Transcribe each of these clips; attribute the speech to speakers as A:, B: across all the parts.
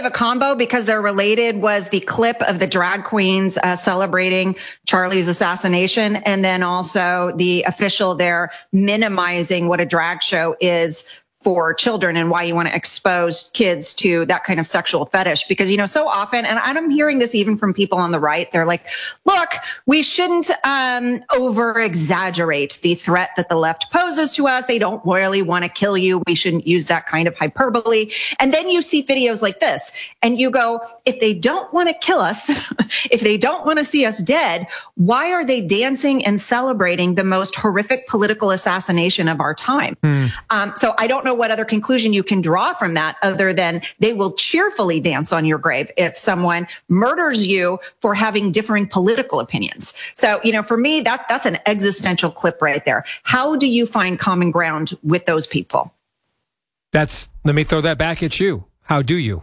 A: of a combo because they're related was the clip of the drag queens celebrating Charlie's assassination, and then also the official there minimizing what a drag show is for children and why you want to expose kids to that kind of sexual fetish. Because, so often, and I'm hearing this even from people on the right, they're like, look, we shouldn't over exaggerate the threat that the left poses to us. They don't really want to kill you. We shouldn't use that kind of hyperbole. And then you see videos like this and you go, if they don't want to kill us, if they don't want to see us dead, why are they dancing and celebrating the most horrific political assassination of our time? So I don't know what other conclusion you can draw from that other than they will cheerfully dance on your grave if someone murders you for having differing political opinions. So, for me, that's an existential clip right there. How do you find common ground with those people?
B: Let me throw that back at you. How do you?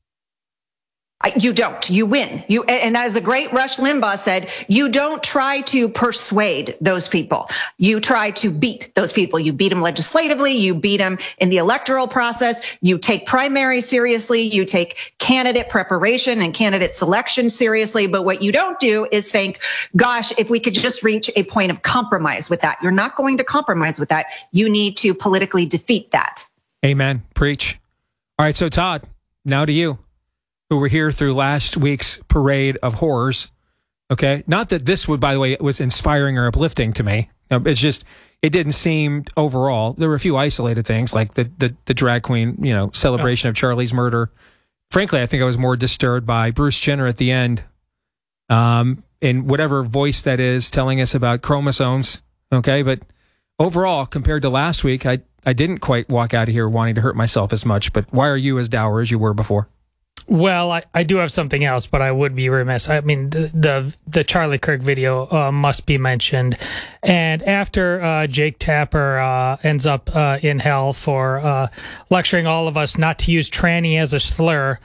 A: You don't. You win. And as the great Rush Limbaugh said, you don't try to persuade those people. You try to beat those people. You beat them legislatively. You beat them in the electoral process. You take primaries seriously. You take candidate preparation and candidate selection seriously. But what you don't do is think, gosh, if we could just reach a point of compromise with that. You're not going to compromise with that. You need to politically defeat that. Amen.
B: Preach. All right. So Todd, now to you, who were here through last week's parade of horrors. Okay. Not that this would, by the way, was inspiring or uplifting to me. It's just, it didn't seem overall. There were a few isolated things like the drag queen, celebration of Charlie's murder. Frankly, I think I was more disturbed by Bruce Jenner at the end, in whatever voice that is telling us about chromosomes. Okay. But overall, compared to last week, I didn't quite walk out of here wanting to hurt myself as much. But why are you as dour as you were before?
C: Well, I do have something else, but I would be remiss. I mean, the Charlie Kirk video must be mentioned. And after Jake Tapper ends up in hell for lecturing all of us not to use tranny as a slur,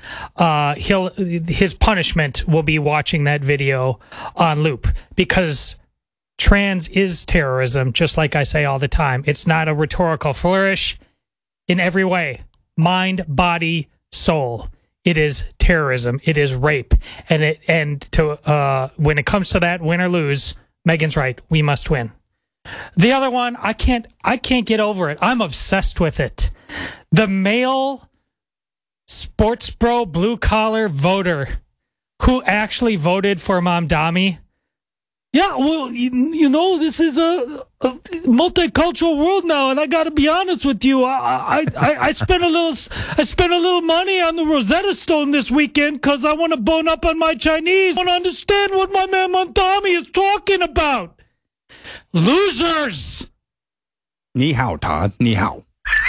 C: his punishment will be watching that video on loop, because trans is terrorism, just like I say all the time. It's not a rhetorical flourish in every way. Mind, body, soul. It is terrorism. It is rape. When it comes to that, win or lose, Megan's right. We must win. The other one, I can't get over it. I'm obsessed with it. The male sports bro blue collar voter who actually voted for Mamdani. Yeah, well, this is a multicultural world now, and I got to be honest with you. I spent a little money on the Rosetta Stone this weekend because I want to bone up on my Chinese. I want to understand what my man Mamdani is talking about. Losers.
D: Ni hao, Todd. Ni hao.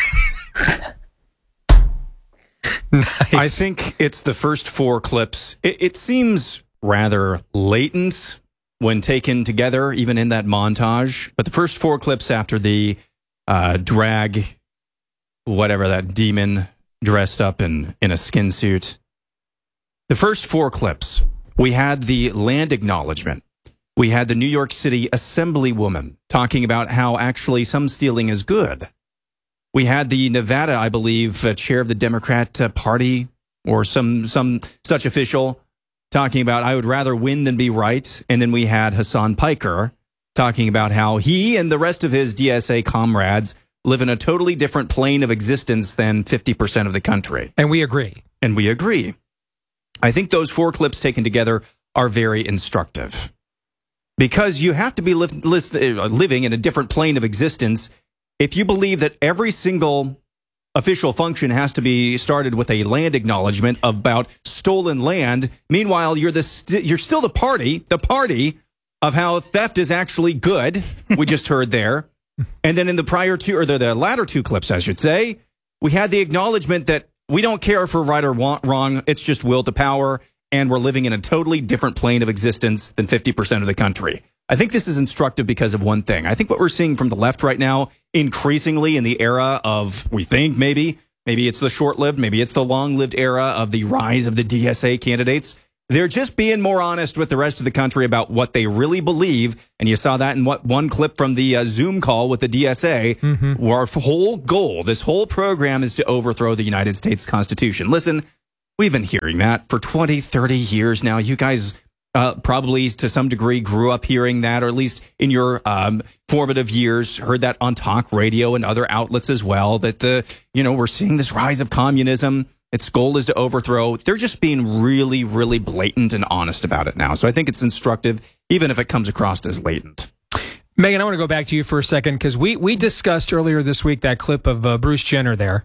B: Nice.
D: I think it's the first four clips. It seems rather latent when taken together, even in that montage. But the first four clips after the drag, whatever that demon dressed up in a skin suit. The first four clips, we had the land acknowledgement. We had the New York City Assemblywoman talking about how actually some stealing is good. We had the Nevada, I believe, chair of the Democrat Party or some such official talking about, I would rather win than be right. And then we had Hassan Piker talking about how he and the rest of his DSA comrades live in a totally different plane of existence than 50% of the country.
B: And we agree.
D: I think those four clips taken together are very instructive. Because you have to be living in a different plane of existence if you believe that every single official function has to be started with a land acknowledgement about stolen land. Meanwhile, you're still the party of how theft is actually good. We just heard there. And then in the prior two, or the latter two clips, I should say, we had the acknowledgement that we don't care if we're right or wrong. It's just will to power. And we're living in a totally different plane of existence than 50% of the country. I think this is instructive because of one thing. I think what we're seeing from the left right now, increasingly in the era of, we think maybe it's the short-lived, maybe it's the long-lived era of the rise of the DSA candidates. They're just being more honest with the rest of the country about what they really believe. And you saw that in one clip from the Zoom call with the DSA, where our whole goal, this whole program is to overthrow the United States Constitution. Listen, We've been hearing that for 20, 30 years now. You guys probably to some degree grew up hearing that, or at least in your formative years heard that on talk radio and other outlets as well, that we're seeing this rise of communism. Its goal is to overthrow. They're just being really, really blatant and honest about it now. So I think it's instructive, even if it comes across as latent.
B: Megan, I want to go back to you for a second, because we discussed earlier this week that clip of Bruce Jenner there.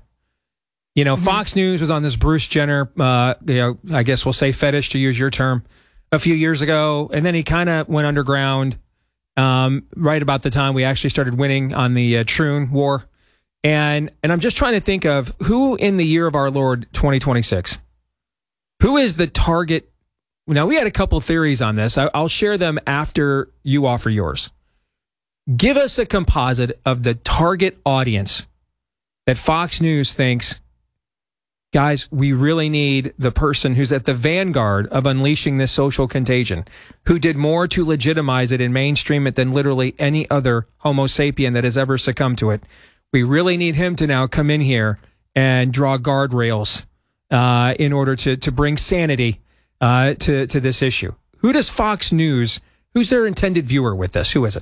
B: Fox News was on this Bruce Jenner, I guess we'll say fetish, to use your term, a few years ago. And then he kind of went underground right about the time we actually started winning on the Troon War. And I'm just trying to think of who in the year of our Lord 2026, who is the target. Now, we had a couple theories on this. I'll share them after you offer yours. Give us a composite of the target audience that Fox News thinks, guys, we really need the person who's at the vanguard of unleashing this social contagion, who did more to legitimize it and mainstream it than literally any other Homo sapien that has ever succumbed to it. We really need him to now come in here and draw guardrails in order to bring sanity to this issue. Who does Fox News, who's their intended viewer with this? Who is it?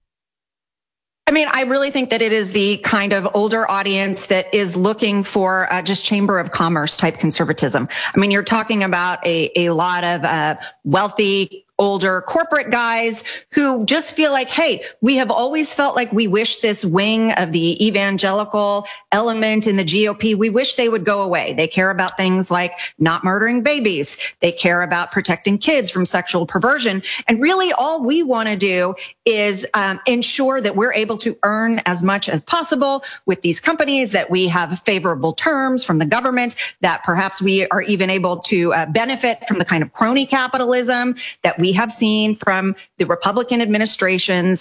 A: I mean, I really think that it is the kind of older audience that is looking for just Chamber of Commerce type conservatism. I mean, you're talking about a lot of wealthy, older corporate guys who just feel like, hey, we have always felt like we wish this wing of the evangelical element in the GOP, we wish they would go away. They care about things like not murdering babies. They care about protecting kids from sexual perversion. And really all we want to do is ensure that we're able to earn as much as possible with these companies, that we have favorable terms from the government, that perhaps we are even able to benefit from the kind of crony capitalism that we have seen from the Republican administration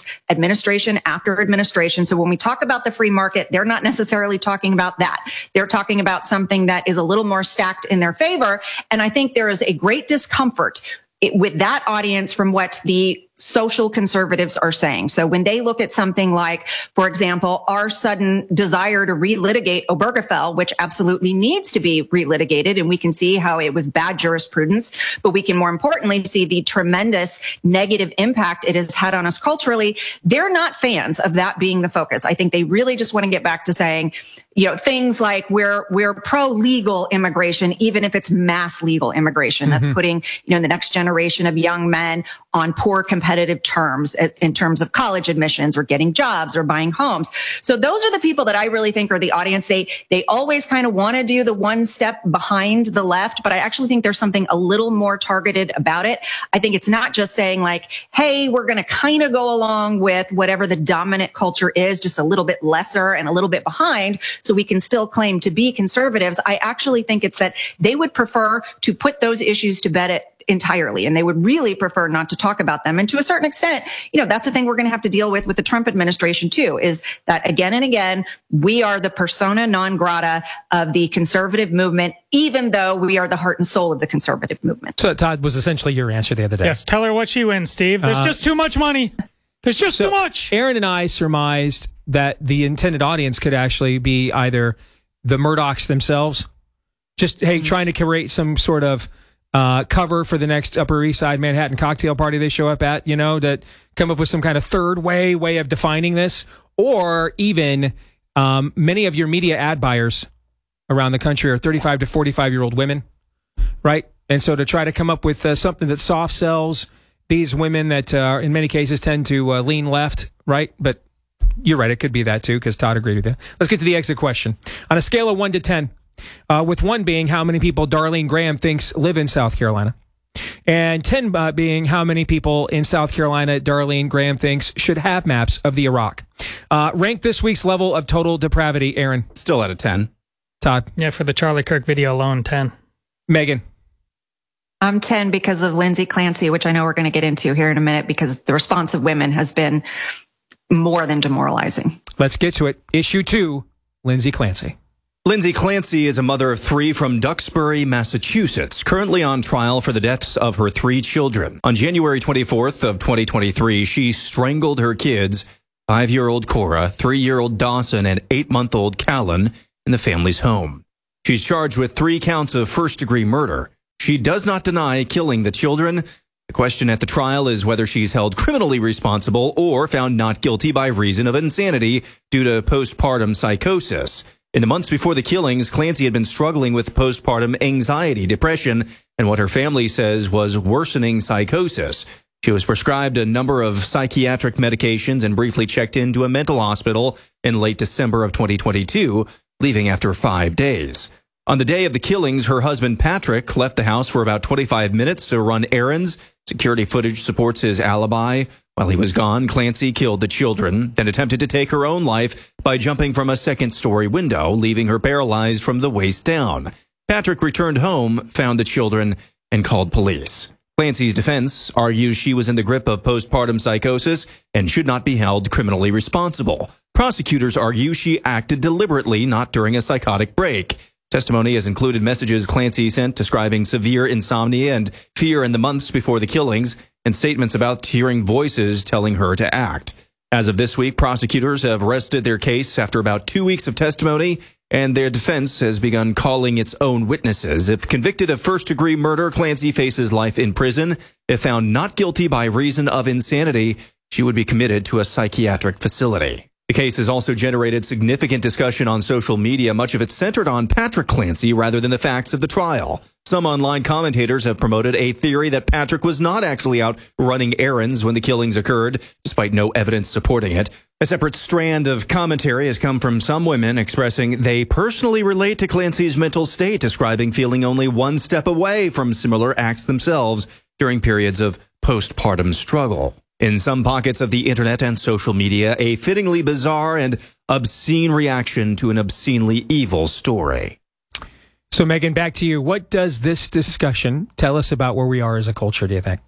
A: after administration. So when we talk about the free market, they're not necessarily talking about that. They're talking about something that is a little more stacked in their favor. And I think there is a great discomfort with that audience from what the social conservatives are saying. So when they look at something like, for example, our sudden desire to relitigate Obergefell, which absolutely needs to be relitigated, and we can see how it was bad jurisprudence, but we can more importantly see the tremendous negative impact it has had on us culturally, they're not fans of that being the focus. I think they really just want to get back to saying, things like we're pro-legal immigration, even if it's mass legal immigration. That's putting, the next generation of young men on poor competitive terms in terms of college admissions or getting jobs or buying homes. So those are the people that I really think are the audience. They always kind of want to do the one step behind the left, but I actually think there's something a little more targeted about it. I think it's not just saying like, hey, we're going to kind of go along with whatever the dominant culture is, just a little bit lesser and a little bit behind, so we can still claim to be conservatives. I actually think it's that they would prefer to put those issues to bed entirely, and they would really prefer not to talk about them. And to a certain extent, that's the thing we're going to have to deal with the Trump administration too, is that again and again, we are the persona non grata of the conservative movement, even though we are the heart and soul of the conservative movement.
B: So Todd was essentially your answer the other day.
C: Yes, tell her what she wins, Steve. There's just too much money. There's just too much.
B: Aaron and I surmised that the intended audience could actually be either the Murdochs themselves, just, trying to create some sort of cover for the next Upper East Side Manhattan cocktail party they show up at, that come up with some kind of third way of defining this, or even many of your media ad buyers around the country are 35 to 45-year-old women, right? And so to try to come up with something that soft sells these women that in many cases tend to lean left, right? But you're right, it could be that too, because Todd agreed with you. Let's get to the exit question. On a scale of 1 to 10, with 1 being how many people Darlene Graham thinks live in South Carolina, and 10 being how many people in South Carolina Darlene Graham thinks should have maps of the Iraq. Rank this week's level of total depravity, Aaron.
D: Still at a 10.
B: Todd?
C: Yeah, for the Charlie Kirk video alone, 10.
B: Megan?
A: I'm 10 because of Lindsay Clancy, which I know we're going to get into here in a minute, because the response of women has been more than demoralizing.
B: Let's get to it. Issue 2, Lindsay Clancy.
D: Lindsay Clancy is a mother of 3 from Duxbury, Massachusetts, currently on trial for the deaths of her 3 children. On January 24th of 2023, she strangled her kids, 5-year-old Cora, 3-year-old Dawson, and 8-month-old Callan, in the family's home. She's charged with 3 counts of first-degree murder. She does not deny killing the children. The question at the trial is whether she's held criminally responsible or found not guilty by reason of insanity due to postpartum psychosis. In the months before the killings, Clancy had been struggling with postpartum anxiety, depression, and what her family says was worsening psychosis. She was prescribed a number of psychiatric medications and briefly checked into a mental hospital in late December of 2022, leaving after 5 days. On the day of the killings, her husband Patrick left the house for about 25 minutes to run errands. Security footage supports his alibi. While he was gone, Clancy killed the children, then attempted to take her own life by jumping from a second-story window, leaving her paralyzed from the waist down. Patrick returned home, found the children, and called police. Clancy's defense argues she was in the grip of postpartum psychosis and should not be held criminally responsible. Prosecutors argue she acted deliberately, not during a psychotic break. Testimony has included messages Clancy sent describing severe insomnia and fear in the months before the killings, and statements about hearing voices telling her to act. As of this week, prosecutors have rested their case after about 2 weeks of testimony, and their defense has begun calling its own witnesses. If convicted of first-degree murder, Clancy faces life in prison. If found not guilty by reason of insanity, she would be committed to a psychiatric facility. The case has also generated significant discussion on social media, much of it centered on Patrick Clancy rather than the facts of the trial. Some online commentators have promoted a theory that Patrick was not actually out running errands when the killings occurred, despite no evidence supporting it. A separate strand of commentary has come from some women expressing they personally relate to Clancy's mental state, describing feeling only one step away from similar acts themselves during periods of postpartum struggle. In some pockets of the internet and social media, a fittingly bizarre and obscene reaction to an obscenely evil story.
B: So, Megan, back to you. What does this discussion tell us about where we are as a culture, do you think?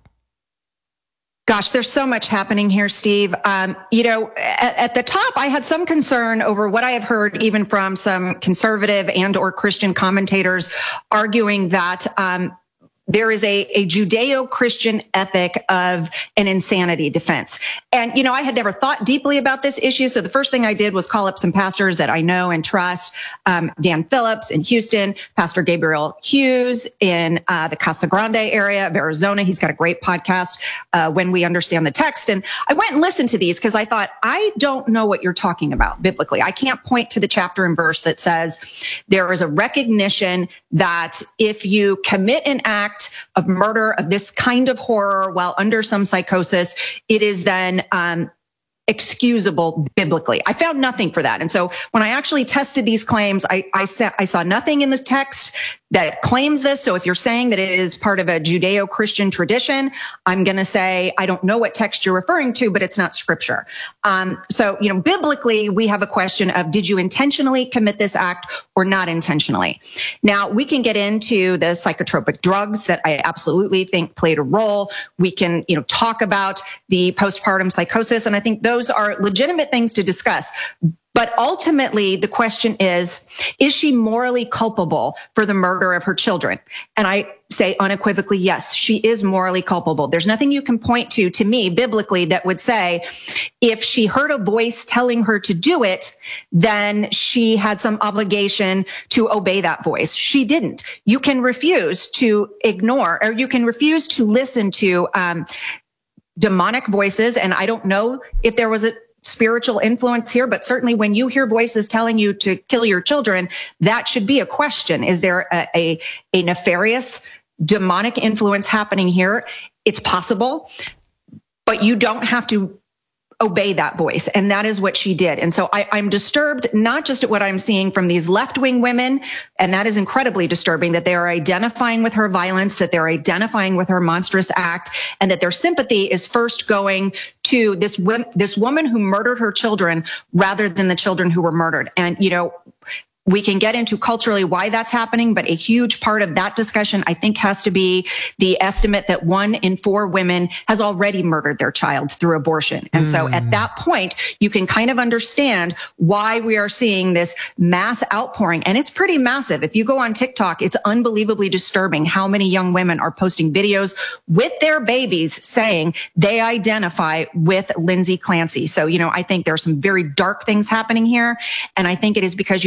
A: Gosh, there's so much happening here, Steve. At the top, I had some concern over what I have heard even from some conservative and or Christian commentators arguing that there is a Judeo-Christian ethic of an insanity defense. And, I had never thought deeply about this issue. So the first thing I did was call up some pastors that I know and trust. Dan Phillips in Houston, Pastor Gabriel Hughes in the Casa Grande area of Arizona. He's got a great podcast, When We Understand the Text. And I went and listened to these because I thought, I don't know what you're talking about biblically. I can't point to the chapter and verse that says there is a recognition that if you commit an act of murder of this kind of horror while under some psychosis, it is then excusable biblically. I found nothing for that. And so when I actually tested these claims, I saw nothing in the text that claims this. So if you're saying that it is part of a Judeo-Christian tradition, I'm going to say, I don't know what text you're referring to, but it's not scripture. So biblically, we have a question of, did you intentionally commit this act or not intentionally? Now, we can get into the psychotropic drugs that I absolutely think played a role. We can, talk about the postpartum psychosis. And I think those are legitimate things to discuss. But ultimately, the question is she morally culpable for the murder of her children? And I say unequivocally, yes, she is morally culpable. There's nothing you can point to me, biblically, that would say if she heard a voice telling her to do it, then she had some obligation to obey that voice. She didn't. You can refuse to ignore, or you can refuse to listen to demonic voices. And I don't know if there was a spiritual influence here, but certainly when you hear voices telling you to kill your children, that should be a question. Is there a nefarious demonic influence happening here? It's possible, but you don't have to obey that voice. And that is what she did. And so I'm disturbed, not just at what I'm seeing from these left-wing women, and that is incredibly disturbing, that they are identifying with her violence, that they're identifying with her monstrous act, and that their sympathy is first going to this woman who murdered her children rather than the children who were murdered. And, we can get into culturally why that's happening, but a huge part of that discussion, I think, has to be the estimate that 1 in 4 women has already murdered their child through abortion. And so at that point, you can kind of understand why we are seeing this mass outpouring. And it's pretty massive. If you go on TikTok, it's unbelievably disturbing how many young women are posting videos with their babies saying they identify with Lindsay Clancy. So, I think there are some very dark things happening here. And I think it is because you have a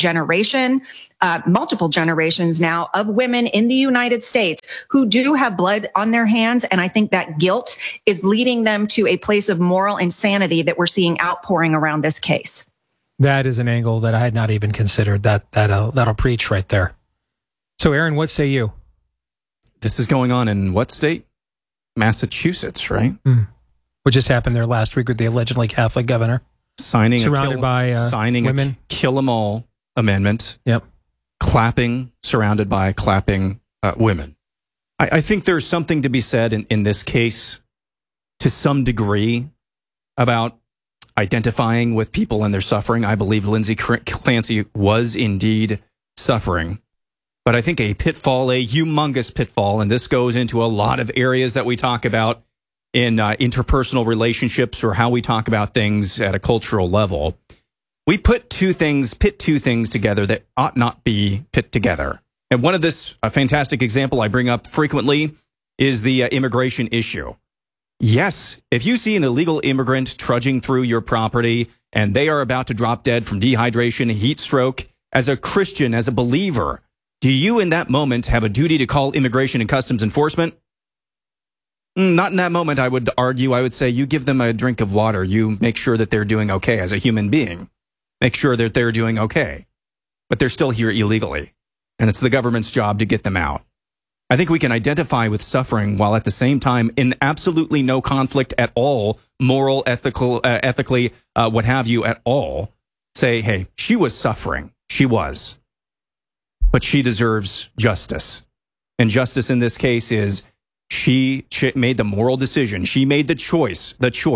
A: generation, multiple generations now of women in the United States who do have blood on their hands. And I think that guilt is leading them to a place of moral insanity that we're seeing outpouring around this case.
B: That is an angle that I had not even considered. That'll preach right there. So, Aaron, what say you?
D: This is going on in what state? Massachusetts, right?
B: What just happened there last week with the allegedly Catholic governor?
D: Signing
B: women.
D: a kill 'em all amendment.
B: Yep.
D: Surrounded by clapping women. I think there's something to be said in this case to some degree about identifying with people and their suffering. I believe Lindsay Clancy was indeed suffering. But I think a humongous pitfall, and this goes into a lot of areas that we talk about in interpersonal relationships or how we talk about things at a cultural level. We pit two things together that ought not be put together. And one of this, a fantastic example I bring up frequently, is the immigration issue. Yes, if you see an illegal immigrant trudging through your property and they are about to drop dead from dehydration, heat stroke, as a Christian, as a believer, do you in that moment have a duty to call Immigration and Customs Enforcement? Not in that moment, I would argue. I would say you give them a drink of water. You make sure that they're doing okay as a human being. Make sure that they're doing okay. But they're still here illegally. And it's the government's job to get them out. I think we can identify with suffering while at the same time in absolutely no conflict at all, moral, ethically, what have you at all. Say, hey, she was suffering. She was. But she deserves justice. And justice in this case is she made the moral decision. She made the choice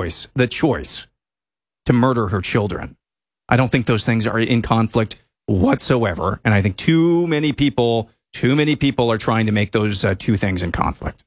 D: to murder her children. I don't think those things are in conflict whatsoever. And I think too many people are trying to make those two things in conflict.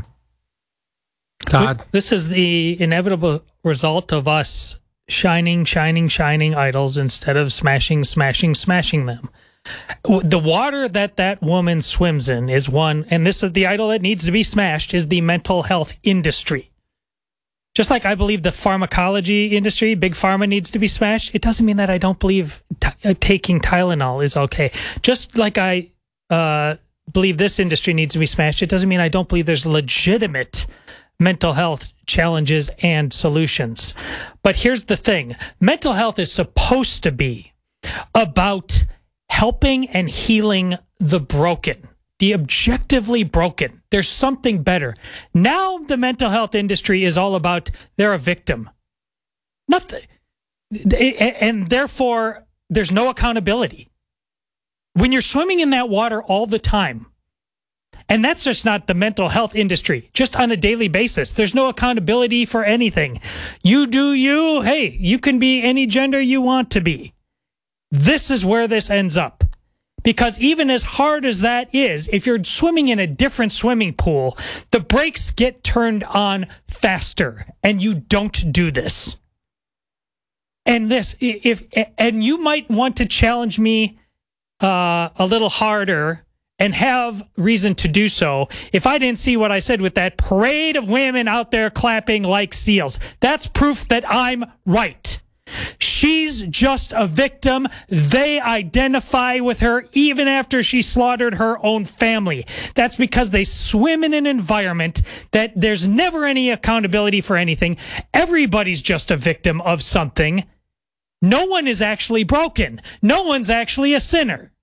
B: Todd?
C: This is the inevitable result of us shining idols instead of smashing them. The water that woman swims in is one, and this is the idol that needs to be smashed, is the mental health industry. Just like I believe the pharmacology industry, big pharma, needs to be smashed, it doesn't mean that I don't believe taking Tylenol is okay. Just like I believe this industry needs to be smashed, it doesn't mean I don't believe there's legitimate mental health challenges and solutions. But here's the thing. Mental health is supposed to be about helping and healing the broken, the objectively broken. There's something better. Now the mental health industry is all about they're a victim. Nothing. And therefore, there's no accountability. When you're swimming in that water all the time, and that's just not the mental health industry, just on a daily basis, there's no accountability for anything. You do you. Hey, you can be any gender you want to be. This is where this ends up. Because even as hard as that is, if you're swimming in a different swimming pool, the brakes get turned on faster, and you don't do this. And and you might want to challenge me a little harder and have reason to do so if I didn't see what I said with that parade of women out there clapping like seals. That's proof that I'm right. She's just a victim. They identify with her even after she slaughtered her own family. That's because they swim in an environment that there's never any accountability for anything. Everybody's just a victim of something. No one is actually broken. No one's actually a sinner.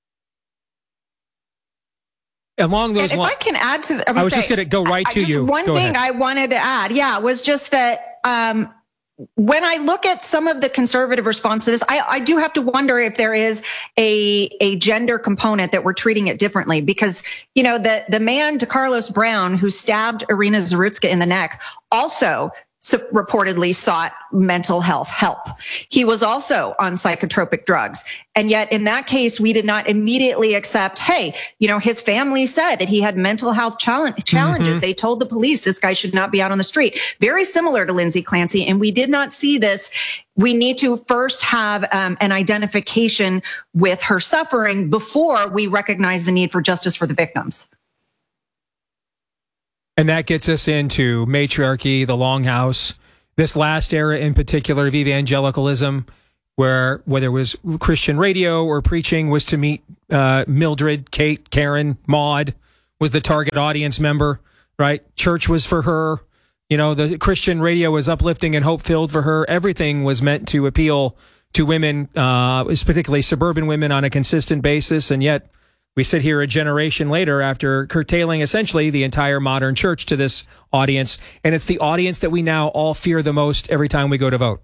B: Along those lines,
A: if I can add to
B: I was just going to go right to you.
A: One thing I wanted to add, was just that when I look at some of the conservative response to this, I do have to wonder if there is a gender component that we're treating it differently. Because, the man, DeCarlos Brown, who stabbed Irina Zarutska in the neck, also reportedly sought mental health help. He was also on psychotropic drugs. And yet in that case, we did not immediately accept, hey, his family said that he had mental health challenges. Mm-hmm. They told the police this guy should not be out on the street. Very similar to Lindsay Clancy. And we did not see this. We need to first have an identification with her suffering before we recognize the need for justice for the victims.
B: And that gets us into matriarchy, the Longhouse, this last era in particular of evangelicalism, where whether it was Christian radio or preaching was to meet Mildred, Kate, Karen, Maud was the target audience member, right? Church was for her. You know, the Christian radio was uplifting and hope-filled for her. Everything was meant to appeal to women, particularly suburban women, on a consistent basis. And yet we sit here a generation later after curtailing essentially the entire modern church to this audience. And it's the audience that we now all fear the most every time we go to vote.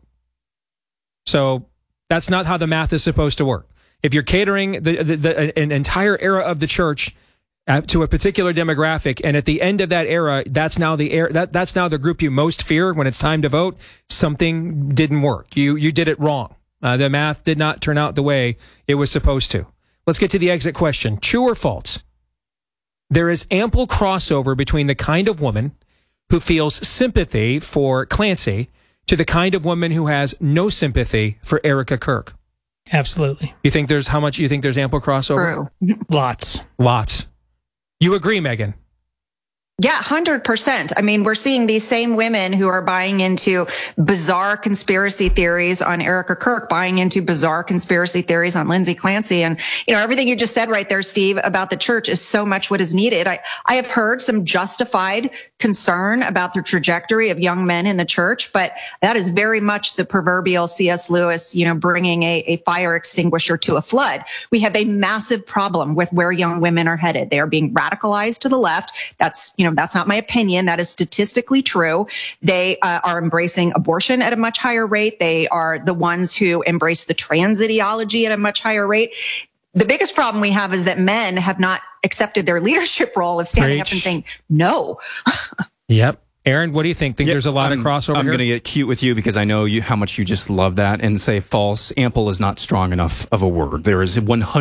B: So that's not how the math is supposed to work. If you're catering an entire era of the church to a particular demographic, and at the end of that era, that's now the group you most fear when it's time to vote, something didn't work. You did it wrong. The math did not turn out the way it was supposed to. Let's get to the exit question. True or false? There is ample crossover between the kind of woman who feels sympathy for Clancy to the kind of woman who has no sympathy for Erica Kirk.
C: Absolutely.
B: You think there's ample crossover?
A: True.
B: Lots. You agree, Megan?
A: Yeah, 100%. I mean, we're seeing these same women who are buying into bizarre conspiracy theories on Erica Kirk, buying into bizarre conspiracy theories on Lindsay Clancy. And, you know, everything you just said right there, Steve, about the church is so much what is needed. I have heard some justified concern about the trajectory of young men in the church, but that is very much the proverbial C.S. Lewis, you know, bringing a fire extinguisher to a flood. We have a massive problem with where young women are headed. They are being radicalized to the left. That's not my opinion. That is statistically true. They are embracing abortion at a much higher rate. They are the ones who embrace the trans ideology at a much higher rate. The biggest problem we have is that men have not accepted their leadership role of standing up and saying no.
B: Yep. Aaron, what do you think? Think there's a lot of crossover
D: I'm going to get cute with you because I know how much you just love that and say false. Ample is not strong enough of a word. There is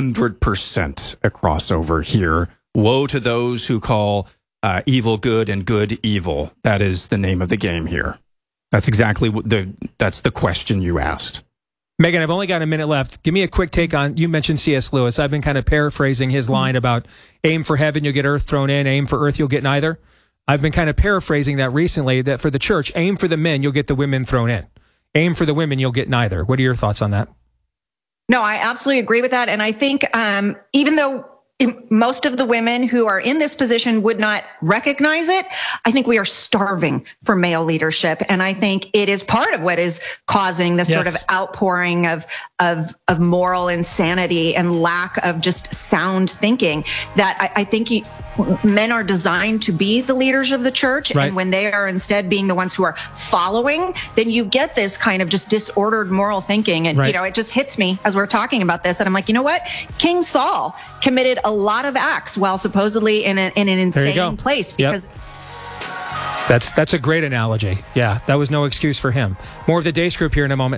D: 100% a crossover here. Woe to those who call evil good and good evil. That is the name of the game here. That's exactly that's the question you asked.
B: Megan, I've only got a minute left. Give me a quick take on, you mentioned C.S. Lewis. I've been kind of paraphrasing his line about aim for heaven, you'll get earth thrown in. Aim for earth, you'll get neither. I've been kind of paraphrasing that recently, that for the church, aim for the men, you'll get the women thrown in. Aim for the women, you'll get neither. What are your thoughts on that?
A: No, I absolutely agree with that. And I think even though most of the women who are in this position would not recognize it, I think we are starving for male leadership. And I think it is part of what is causing this sort of outpouring of moral insanity and lack of just sound thinking, that I think men are designed to be the leaders of the church. Right. And when they are instead being the ones who are following, then you get this kind of just disordered moral thinking. And, you know, it just hits me as we're talking about this. And I'm like, you know what? King Saul committed a lot of acts while supposedly in an insane place. Because
B: that's a great analogy. Yeah, that was no excuse for him. More of the Deace Group here in a moment.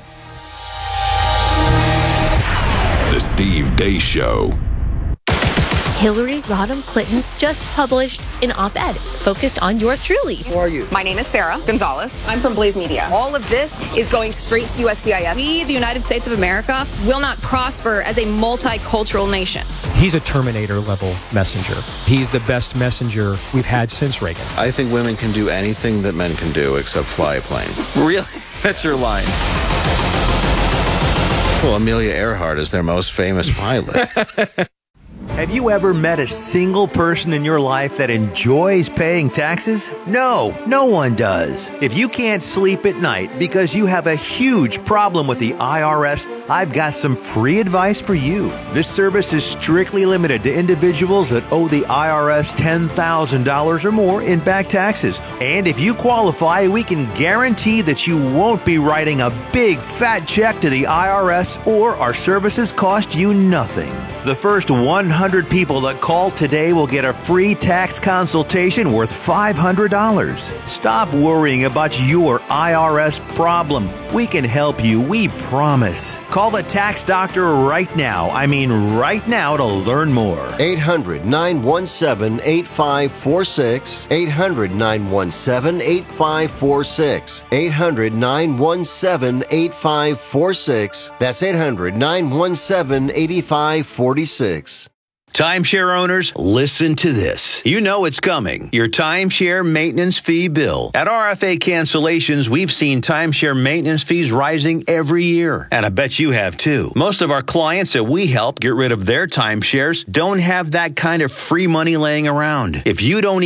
E: The Steve Deace Show.
F: Hillary Rodham Clinton just published an op-ed focused on yours truly.
G: Who are you? My name is Sarah Gonzalez. I'm from Blaze Media. All of this is going straight to USCIS.
H: We, the United States of America, will not prosper as a multicultural nation.
B: He's a Terminator-level messenger. He's the best messenger we've had since Reagan.
I: I think women can do anything that men can do except fly a plane.
J: Really? That's your line.
I: Well, Amelia Earhart is their most famous pilot.
K: Have you ever met a single person in your life that enjoys paying taxes? No, no one does. If you can't sleep at night because you have a huge problem with the IRS, I've got some free advice for you. This service is strictly limited to individuals that owe the IRS $10,000 or more in back taxes. And if you qualify, we can guarantee that you won't be writing a big fat check to the IRS, or our services cost you nothing. The first 100 people that call today will get a free tax consultation worth $500. Stop worrying about your IRS problem. We can help you, we promise. Call the tax doctor right now. I mean right now, to learn more.
L: 800-917-8546. 800-917-8546. 800-917-8546. That's 800-917-8546.
K: Timeshare owners, listen to this. You know it's coming. Your timeshare maintenance fee bill. At RFA Cancellations, we've seen timeshare maintenance fees rising every year. And I bet you have too. Most of our clients that we help get rid of their timeshares don't have that kind of free money laying around. If you don't